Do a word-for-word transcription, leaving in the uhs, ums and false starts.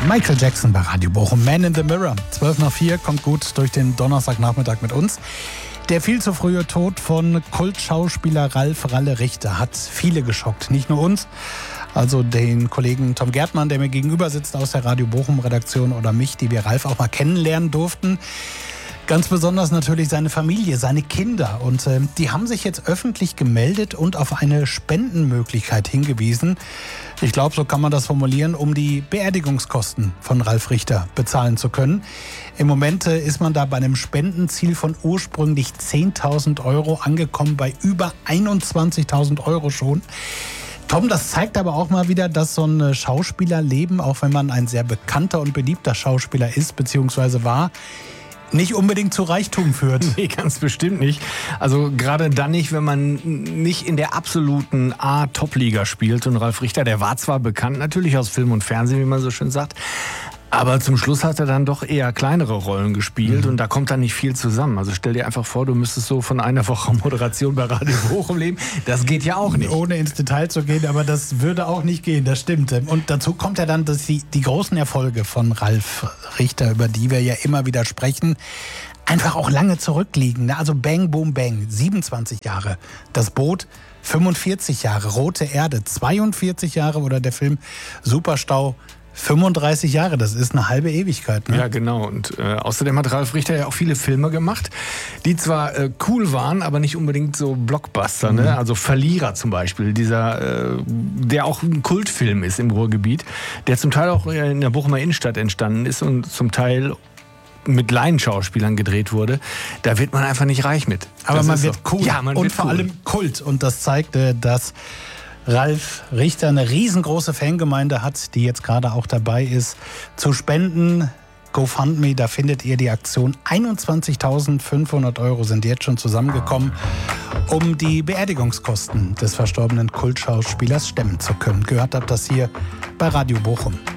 Michael Jackson bei Radio Bochum. Man in the Mirror. zwölf nach vier kommt gut durch den Donnerstagnachmittag mit uns. Der viel zu frühe Tod von Kultschauspieler Ralf Ralle Richter hat viele geschockt. Nicht nur uns, also den Kollegen Tom Gärtmann, der mir gegenüber sitzt aus der Radio Bochum Redaktion, oder mich, die wir Ralf auch mal kennenlernen durften. Ganz besonders natürlich seine Familie, seine Kinder. Und äh, die haben sich jetzt öffentlich gemeldet und auf eine Spendenmöglichkeit hingewiesen. Ich glaube, so kann man das formulieren, um die Beerdigungskosten von Ralf Richter bezahlen zu können. Im Moment äh, ist man da bei einem Spendenziel von ursprünglich zehntausend Euro angekommen, bei über einundzwanzigtausend Euro schon. Tom, das zeigt aber auch mal wieder, dass so ein Schauspielerleben, auch wenn man ein sehr bekannter und beliebter Schauspieler ist bzw. war, nicht unbedingt zu Reichtum führt. Nee, ganz bestimmt nicht. Also gerade dann nicht, wenn man nicht in der absoluten A-Top-Liga spielt. Und Ralf Richter, der war zwar bekannt natürlich aus Film und Fernsehen, wie man so schön sagt, aber zum Schluss hat er dann doch eher kleinere Rollen gespielt mhm. und da kommt dann nicht viel zusammen. Also stell dir einfach vor, du müsstest so von einer Woche Moderation bei Radio Bochum leben. Das geht ja auch nicht. Ohne ins Detail zu gehen, aber das würde auch nicht gehen, das stimmt. Und dazu kommt ja dann, dass die, die großen Erfolge von Ralf Richter, über die wir ja immer wieder sprechen, einfach auch lange zurückliegen. Also Bang, Boom, Bang, siebenundzwanzig Jahre. Das Boot, fünfundvierzig Jahre. Rote Erde, zweiundvierzig Jahre. Oder der Film Superstau, fünfunddreißig Jahre, das ist eine halbe Ewigkeit. Ne? Ja, genau. Und äh, außerdem hat Ralf Richter ja auch viele Filme gemacht, die zwar äh, cool waren, aber nicht unbedingt so Blockbuster. Mhm. Ne? Also Verlierer zum Beispiel, dieser, äh, der auch ein Kultfilm ist im Ruhrgebiet, der zum Teil auch in der Bochumer Innenstadt entstanden ist und zum Teil mit Laienschauspielern gedreht wurde. Da wird man einfach nicht reich mit. Aber das man wird so. cool. Ja, man und wird vor cool. allem Kult. Und das zeigt, äh, dass Ralf Richter eine riesengroße Fangemeinde hat, die jetzt gerade auch dabei ist, zu spenden. GoFundMe, da findet ihr die Aktion. einundzwanzigtausendfünfhundert Euro sind jetzt schon zusammengekommen, um die Beerdigungskosten des verstorbenen Kultschauspielers stemmen zu können. Gehört habt das hier bei Radio Bochum.